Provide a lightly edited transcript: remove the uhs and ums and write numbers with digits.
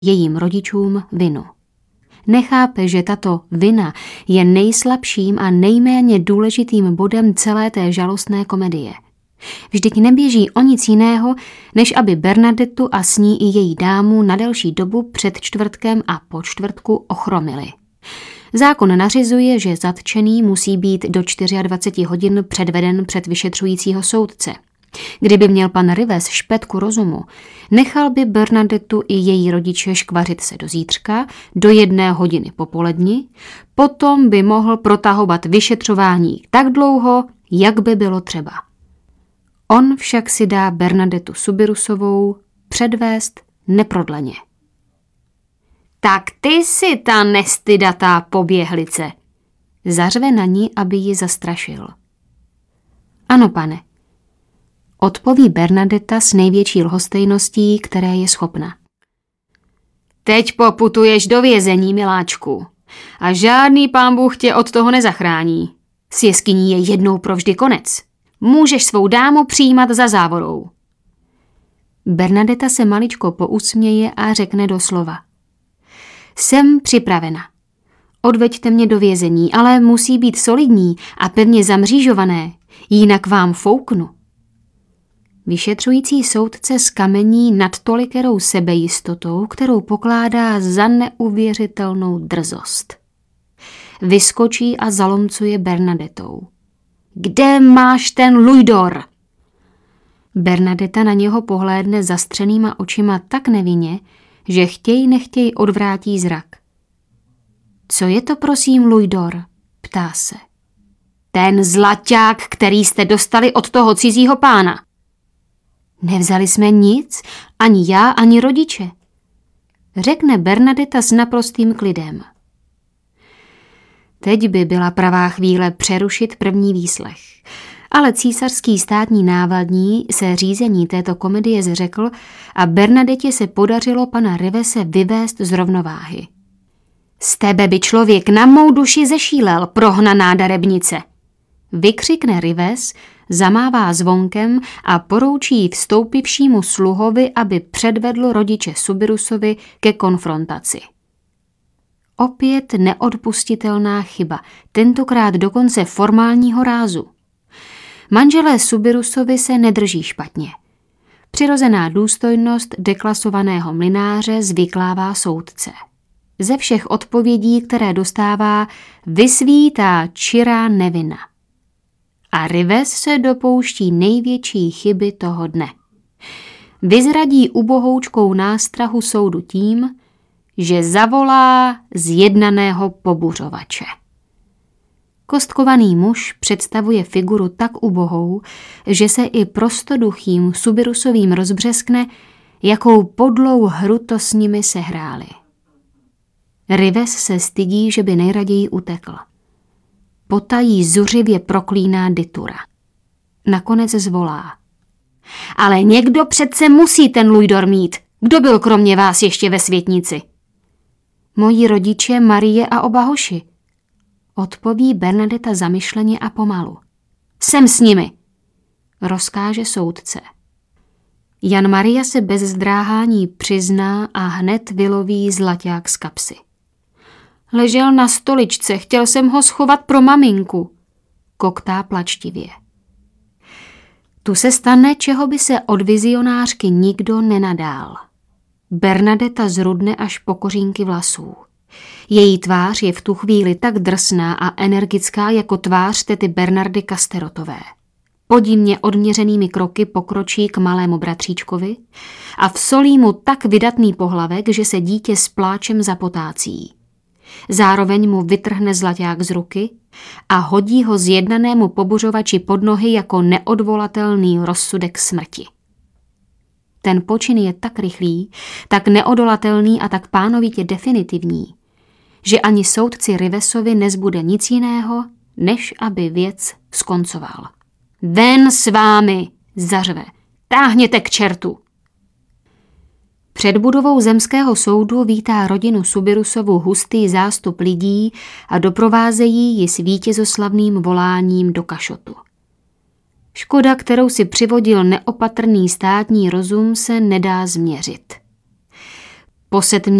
jejím rodičům vinu. Nechápe, že tato vina je nejslabším a nejméně důležitým bodem celé té žalostné komedie. Vždyť neběží o nic jiného, než aby Bernadettu a s ní i její dámu na delší dobu před čtvrtkem a po čtvrtku ochromili. Zákon nařizuje, že zatčený musí být do 24 hodin předveden před vyšetřujícího soudce. Kdyby měl pan Rivers špetku rozumu, nechal by Bernadettu i její rodiče škvařit se do zítřka, do 1 hodiny popoledni, potom by mohl protahovat vyšetřování tak dlouho, jak by bylo třeba. On však si dá Bernadettu Subirusovou předvést neprodleně. Tak ty jsi ta nestydatá poběhlice, zařve na ní, aby ji zastrašil. Ano, pane, odpoví Bernadetta s největší lhostejností, které je schopna. Teď poputuješ do vězení, miláčku, a žádný pán Bůh tě od toho nezachrání. S jeskyní je jednou provždy konec. Můžeš svou dámu přijímat za závorou. Bernadetta se maličko pousměje a řekne doslova. Jsem připravena. Odveďte mě do vězení, ale musí být solidní a pevně zamřížované, jinak vám fouknu. Vyšetřující soudce zkamení nad tolikerou sebejistotou, kterou pokládá za neuvěřitelnou drzost. Vyskočí a zalomcuje Bernadettou. Kde máš ten lujdor? Bernadetta na něho pohlédne zastřenýma očima tak nevinně, že chtěj nechtěj odvrátí zrak. Co je to, prosím, lujdor? Ptá se. Ten zlaťák, který jste dostali od toho cizího pána. Nevzali jsme nic, ani já, ani rodiče, řekne Bernadetta s naprostým klidem. Teď by byla pravá chvíle přerušit první výslech, ale císařský státní návadní se řízení této komedie zřekl a Bernadettě se podařilo pana Rivese vyvést z rovnováhy. Z tebe by člověk na mou duši zešílel, prohnaná darebnice, vykřikne Rives, zamává zvonkem a poroučí vstoupivšímu sluhovi, aby předvedl rodiče Subirusovi ke konfrontaci. Opět neodpustitelná chyba, tentokrát dokonce formálního rázu. Manželé Subirusovi se nedrží špatně. Přirozená důstojnost deklasovaného mlynáře zvyklává soudce. Ze všech odpovědí, které dostává, vysvítá čirá nevina. A Rives se dopouští největší chyby toho dne. Vyzradí ubohoučkou nástrahu soudu tím, že zavolá zjednaného pobuřovače. Kostkovaný muž představuje figuru tak ubohou, že se i prostoduchým Subirusovým rozbřeskne, jakou podlou hru to s nimi sehráli. Rives se stydí, že by nejraději utekl. Potají zuřivě proklíná Ditura. Nakonec zvolá. Ale někdo přece musí ten lujdor mít. Kdo byl kromě vás ještě ve světnici? Moji rodiče, Marie a oba hoši, odpoví Bernadetta zamyšleně a pomalu. Jsem s nimi, rozkáže soudce. Jan Maria se bez zdráhání přizná a hned vyloví zlaťák z kapsy. Ležel na stoličce, chtěl jsem ho schovat pro maminku, koktá plačtivě. Tu se stane, čeho by se od vizionářky nikdo nenadál. Bernadetta zrudne až po kořínky vlasů. Její tvář je v tu chvíli tak drsná a energická jako tvář tety Bernardy Kasterotové. Podivně odměřenými kroky pokročí k malému bratříčkovi a vsolí mu tak vydatný pohlavek, že se dítě s pláčem zapotácí. Zároveň mu vytrhne zlaťák z ruky a hodí ho zjednanému pobuřovači pod nohy jako neodvolatelný rozsudek smrti. Ten počin je tak rychlý, tak neodolatelný a tak pánovitě definitivní, že ani soudci Rivesovi nezbude nic jiného, než aby věc skoncoval. Ven s vámi, zařve, táhněte k čertu. Před budovou zemského soudu vítá rodinu Subirusovu hustý zástup lidí a doprovázejí ji s vítězoslavným voláním do kašotu. Škoda, kterou si přivodil neopatrný státní rozum, se nedá změřit. Poset